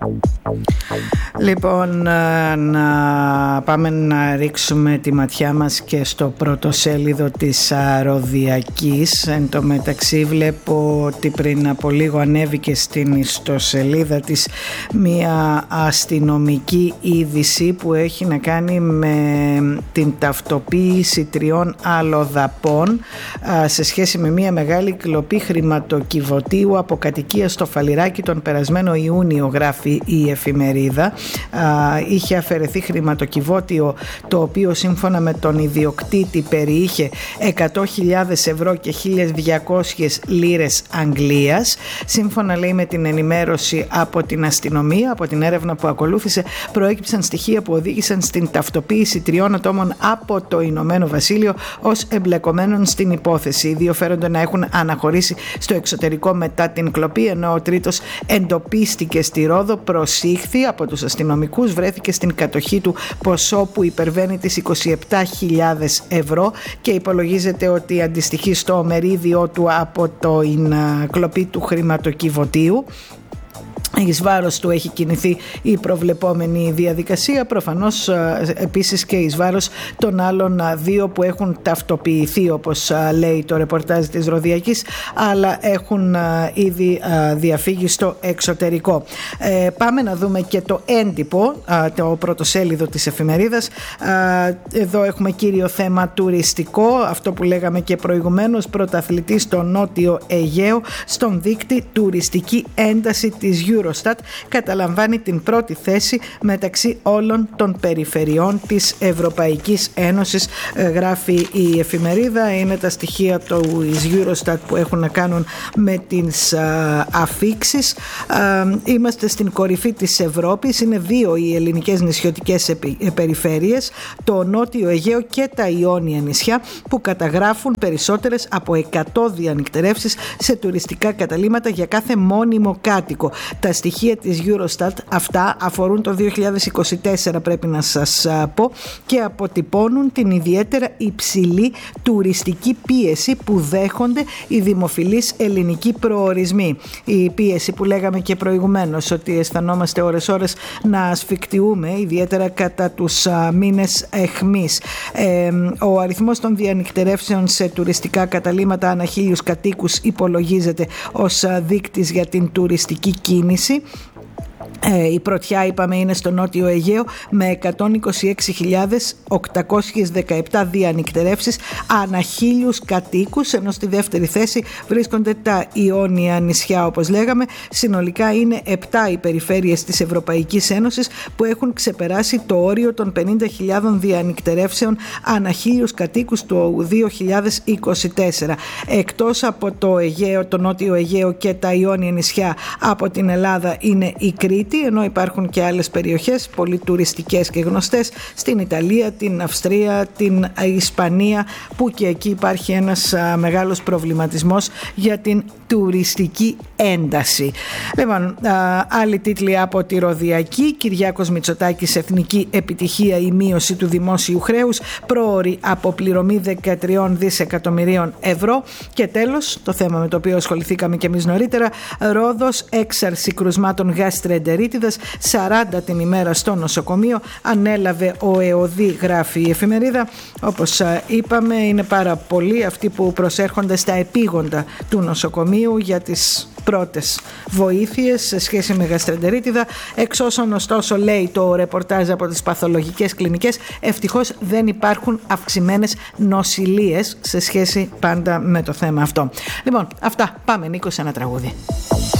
Λοιπόν, να πάμε να ρίξουμε τη ματιά μας και στο πρωτοσέλιδο της Ροδιακής. Εν τω μεταξύ βλέπω ότι πριν από λίγο ανέβηκε στην ιστοσελίδα της μια αστυνομική είδηση που έχει να κάνει με την ταυτοποίηση 3 αλλοδαπών σε σχέση με μια μεγάλη κλοπή χρηματοκιβωτίου από κατοικία στο Φαλιράκι τον περασμένο Ιούνιο, γράφει η εφημερίδα. Είχε αφαιρεθεί χρηματοκιβώτιο το οποίο σύμφωνα με τον ιδιοκτήτη περιείχε 100.000 ευρώ και 1.200 λίρες Αγγλίας. Σύμφωνα, λέει, με την ενημέρωση από την αστυνομία, από την έρευνα που ακολούθησε, προέκυψαν στοιχεία που οδήγησαν στην ταυτοποίηση 3 ατόμων από το Ηνωμένο Βασίλειο ως εμπλεκομένων στην υπόθεση. Οι 2 φέρονται να έχουν αναχωρήσει στο εξωτερικό μετά την κλοπή, ενώ ο τρίτος εντοπίστηκε στη Ρόδο, προσήχθη από τους αστυνομικούς, βρέθηκε στην κατοχή του ποσό που υπερβαίνει τις 27.000 ευρώ και υπολογίζεται ότι αντιστοιχεί στο μερίδιο του από την κλοπή του χρηματοκιβωτίου. Εις βάρος του έχει κινηθεί η προβλεπόμενη διαδικασία, προφανώς επίσης και εις βάρος των άλλων 2 που έχουν ταυτοποιηθεί, όπως λέει το ρεπορτάζ της Ροδιακής, αλλά έχουν ήδη διαφύγει στο εξωτερικό. Πάμε να δούμε και το έντυπο, το πρωτοσέλιδο της εφημερίδας. Εδώ έχουμε κύριο θέμα τουριστικό, αυτό που λέγαμε και προηγουμένως, πρωταθλητής στο Νότιο Αιγαίο στον δείκτη τουριστική ένταση της Eurostat, καταλαμβάνει την πρώτη θέση μεταξύ όλων των περιφερειών της Ευρωπαϊκής Ένωσης, γράφει η εφημερίδα. Είναι τα στοιχεία της Eurostat που έχουν να κάνουν με τις αφίξεις. Είμαστε στην κορυφή της Ευρώπης. Είναι 2 οι ελληνικές νησιωτικές περιφέρειες, το Νότιο Αιγαίο και τα Ιόνια νησιά, που καταγράφουν περισσότερες από 100 διανυκτερεύσεις σε τουριστικά καταλύματα για κάθε μόνιμο κάτοικο. Τα στοιχεία της Eurostat αυτά αφορούν το 2024, πρέπει να σας πω, και αποτυπώνουν την ιδιαίτερα υψηλή τουριστική πίεση που δέχονται οι δημοφιλείς ελληνικοί προορισμοί. Η πίεση που λέγαμε και προηγουμένως, ότι αισθανόμαστε ώρες-ώρες να ασφικτιούμε, ιδιαίτερα κατά τους μήνες αιχμής. Ο αριθμός των διανυκτερεύσεων σε τουριστικά καταλύματα ανά 1.000 κατοίκους υπολογίζεται ως δείκτης για την τουριστική κίνηση. Η πρωτιά, είπαμε, είναι στο Νότιο Αιγαίο με 126.817 διανυκτερεύσεις ανά 1.000 κατοίκους, ενώ στη δεύτερη θέση βρίσκονται τα Ιόνια νησιά, όπως λέγαμε. Συνολικά είναι 7 οι περιφέρειες της Ευρωπαϊκής Ένωσης που έχουν ξεπεράσει το όριο των 50.000 διανυκτερεύσεων ανά 1.000 κατοίκους το 2024. Εκτός από το Αιγαίο, το Νότιο Αιγαίο και τα Ιόνια νησιά, από την Ελλάδα είναι η Κρήτη, ενώ υπάρχουν και άλλες περιοχές πολύ τουριστικές και γνωστές στην Ιταλία, την Αυστρία, την Ισπανία, που και εκεί υπάρχει ένας μεγάλος προβληματισμός για την τουριστική ένταση. Λοιπόν, άλλοι τίτλοι από τη Ροδιακή: Κυριάκος Μητσοτάκης, εθνική επιτυχία η μείωση του δημόσιου χρέους, πρόωρη αποπληρωμή 13 δισεκατομμυρίων ευρώ. Και τέλος, το θέμα με το οποίο ασχοληθήκαμε και εμείς νωρίτερα, Ρόδος, έξαρση κρουσμάτων γαστρεντερίτιδας, 40 την ημέρα στο νοσοκομείο, ανέλαβε ο ΕΟΔΗ, γράφει η εφημερίδα. Όπως είπαμε, είναι πάρα πολλοί αυτοί που προσέρχονται στα επίγοντα του νοσοκομείου για τις πρώτες βοήθειες σε σχέση με γαστρεντερίτιδα. Εξ όσων ωστόσο λέει το ρεπορτάζ από τις παθολογικές κλινικές, ευτυχώς δεν υπάρχουν αυξημένες νοσηλίες σε σχέση πάντα με το θέμα αυτό. Λοιπόν, αυτά. Πάμε, Νίκο, σε ένα τραγούδι.